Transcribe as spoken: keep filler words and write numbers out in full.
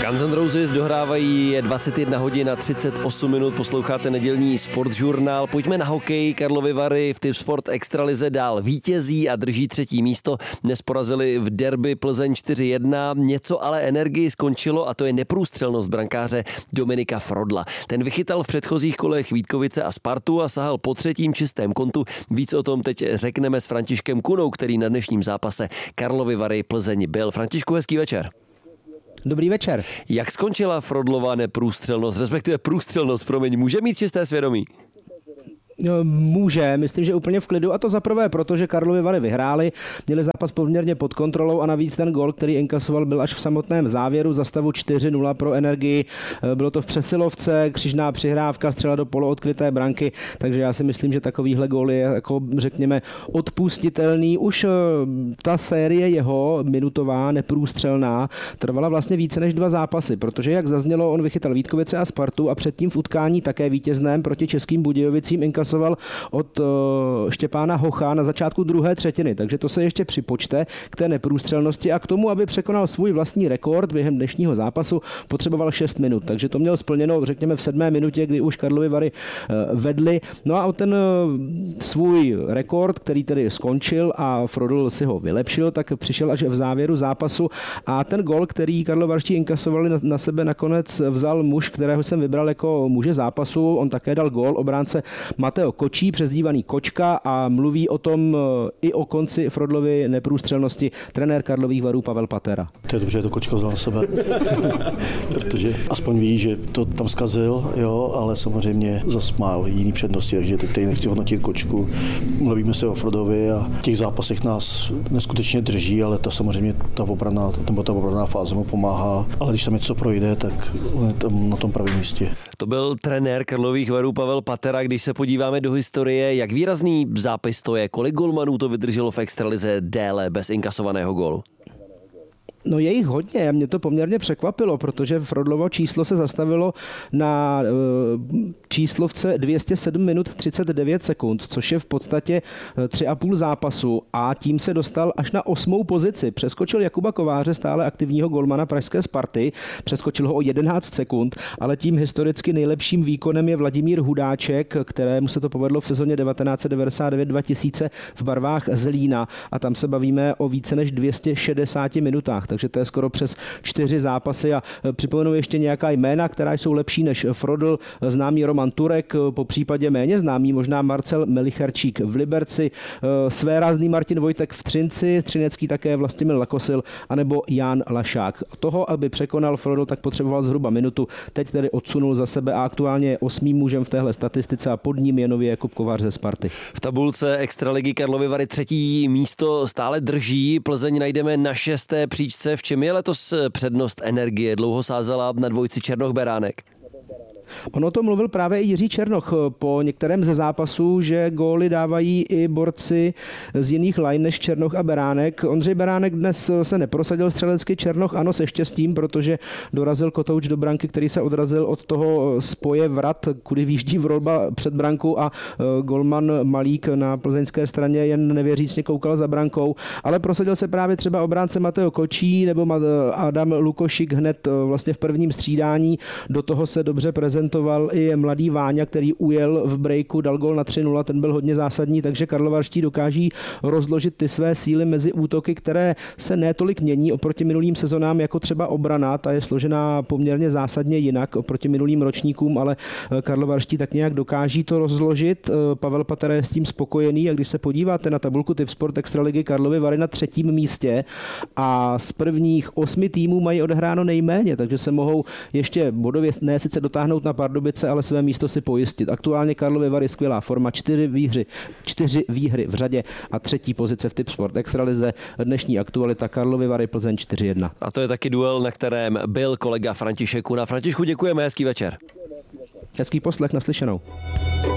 Guns N' Roses dohrávají, je dvacet jedna hodin a třicet osm minut, posloucháte nedělní sportžurnál. Pojďme na hokej. Karlovy Vary v Tipsport extralize dál vítězí a drží třetí místo. Dnes porazili v derby Plzeň čtyři jedna. Něco ale energii skončilo a to je neprůstřelnost brankáře Dominika Frodla. Ten vychytal v předchozích kolech Vítkovice a Spartu a sahal po třetím čistém kontu. Víc o tom teď řekneme s Františkem Kunou, který na dnešním zápase Karlovy Vary Plzeň byl. Františku, hezký večer. Dobrý večer. Jak skončila Frodlova neprůstřelnost, respektive průstřelnost, promiň, může mít čisté svědomí? Může, myslím, že úplně v klidu, a to zaprvé, protože Karlovy Vary vyhráli, měli zápas poměrně pod kontrolou a navíc ten gól, který inkasoval, byl až v samotném závěru za stavu čtyři nula pro Energii. Bylo to v přesilovce, křižná přihrávka, střela do poloodkryté branky, takže já si myslím, že takovýhle gól je, jako řekněme, odpustitelný. Už ta série jeho minutová, neprůstřelná, trvala vlastně více než dva zápasy, protože jak zaznělo, on vychytal Vítkovice a Spartu a předtím v utkání také vítězném proti Českým Budějovicím inkasoval od Štěpána Hocha na začátku druhé třetiny, takže to se ještě připočte k té neprůstřelnosti a k tomu, aby překonal svůj vlastní rekord během dnešního zápasu, potřeboval šest minut, takže to měl splněno, řekněme, v sedmé minutě, kdy už Karlovy Vary vedly. No a o ten svůj rekord, který tedy skončil a Frodl si ho vylepšil, tak přišel až v závěru zápasu a ten gol, který karlovarští inkasovali na sebe, nakonec vzal muž, kterého jsem vybral jako muže zápasu. On také dal gol, obránce Mateo Kočí, přezdívaný Kočka, a mluví o tom i o konci Frodlovy neprůstřelnosti trenér Karlových Varů Pavel Patera. To je dobře, že to Kočka vzal na sebe, protože aspoň ví, že to tam zkazil, jo, ale samozřejmě zase má jiný přednosti, takže teď tady nechci hodnotit Kočku. Mluvíme se o Frodovi a v těch zápasech nás neskutečně drží, ale to samozřejmě ta obrana, nebo ta obranná fáze mu pomáhá, ale když tam něco projde, tak je tam na tom pravém místě. To byl trenér Karlových Varů Pavel Patera. Když se podíváme do historie, jak výrazný zápis to je, kolik golmanů to vydrželo v extralize déle bez inkasovaného gólu? No je jich hodně, mě to poměrně překvapilo, protože Frodlovo číslo se zastavilo na číslovce dvě stě sedm minut třicet devět sekund, což je v podstatě tři a půl zápasu, a tím se dostal až na osmou pozici. Přeskočil Jakuba Kováře, stále aktivního golmana pražské Sparty, přeskočil ho o jedenáct sekund, ale tím historicky nejlepším výkonem je Vladimír Hudáček, kterému se to povedlo v sezóně devatenáct set devadesát devět dva tisíce v barvách Zlína, a tam se bavíme o více než dvě stě šedesát minutách. Takže to je skoro přes čtyři zápasy a připomenu ještě nějaká jména, která jsou lepší než Frodl, známý Roman Turek, po případě méně známý možná Marcel Melicharčík v Liberci, svérázný Martin Vojtek v Třinci, třinecký také Vlastimil Lakosil, anebo Jan Lašák. Toho, aby překonal Frodl, tak potřeboval zhruba minutu, teď tedy odsunul za sebe a aktuálně je osmým mužem v téhle statistice a pod ním je nově Jakub Kovář ze Sparty. V tabulce extraligy Karlovy Vary třetí místo stále drží, Plzeň najdeme na šesté příčce. V čem je letos přednost Energie? Dlouho sázela na dvojci Černoch Beránek. Ono to mluvil právě i Jiří Černoch po některém ze zápasů, že góly dávají i borci z jiných line než Černoch a Beránek. Ondřej Beránek dnes se neprosadil střelecky, Černoch ano se štěstím, protože dorazil kotouč do branky, který se odrazil od toho spoje vrat, kudy výjíždí vrolba před branku, a golman Malík na plzeňské straně jen nevěřícně koukal za brankou, ale prosadil se právě třeba obránce Mateo Kočí nebo Adam Lukošik hned vlastně v prvním střídání. Do toho se dobře prezentoval i mladý Váňa, který ujel v breaku, dal gol na tři nula, ten byl hodně zásadní, takže karlovarští dokáží rozložit ty své síly mezi útoky, které se netolik mění oproti minulým sezonám, jako třeba obrana, ta je složená poměrně zásadně jinak oproti minulým ročníkům, ale karlovarští tak nějak dokáží to rozložit. Pavel Patera je s tím spokojený, a když se podíváte na tabulku Tipsport extraligy, Karlovy Vary na třetím místě a z prvních osmi týmů mají odehráno nejméně, takže se mohou ještě bodově ne sice dotáhnout na Pardubice, ale své místo si pojistit. Aktuálně Karlovy Vary skvělá forma, čtyři výhry, čtyři výhry v řadě a třetí pozice v Tipsport extralize. Dnešní aktualita Karlovy Vary Plzeň čtyři jedna. A to je taky duel, na kterém byl kolega František Kuna. Františku, děkujeme, hezký večer. Hezký poslech, naslyšenou.